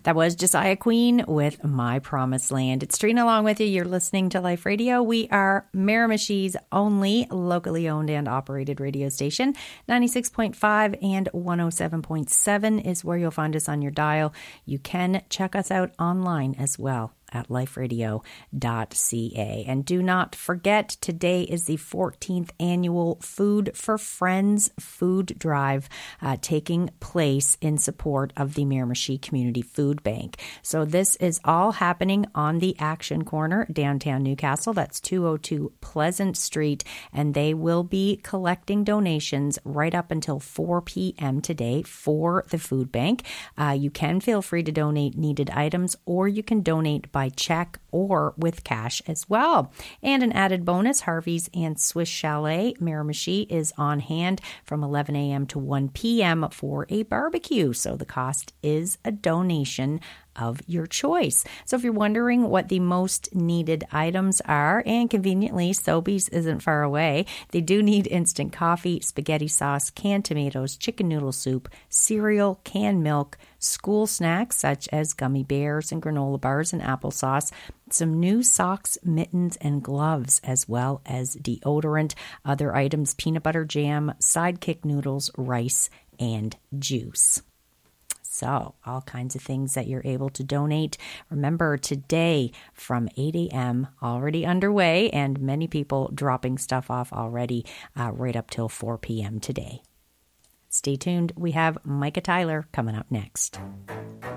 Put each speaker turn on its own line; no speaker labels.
That was Josiah Queen with My Promised Land. It's Trina along with you. You're listening to Life Radio. We are Miramishi's only locally owned and operated radio station. 96.5 and 107.7 is where you'll find us on your dial. You can check us out online as well at liferadio.ca. And do not forget, today is the 14th annual Food for Friends food drive taking place in support of the Miramichi Community Food Bank. So this is all happening on the Action Corner, downtown Newcastle. That's 202 Pleasant Street, and they will be collecting donations right up until 4 p.m. today for the food bank. You can feel free to donate needed items, or you can donate by check or with cash as well. And an added bonus, Harvey's and Swiss Chalet Miramichi is on hand from 11 a.m. to 1 p.m. for a barbecue. So the cost is a donation of your choice. So if you're wondering what the most needed items are, and conveniently, Sobeys isn't far away, they do need instant coffee, spaghetti sauce, canned tomatoes, chicken noodle soup, cereal, canned milk, school snacks such as gummy bears and granola bars and applesauce, some new socks, mittens, and gloves, as well as deodorant. Other items, peanut butter jam, Sidekick noodles, rice, and juice. So all kinds of things that you're able to donate. Remember, today from 8 a.m. already underway, and many people dropping stuff off already right up till 4 p.m. today. Stay tuned. We have Micah Tyler coming up next.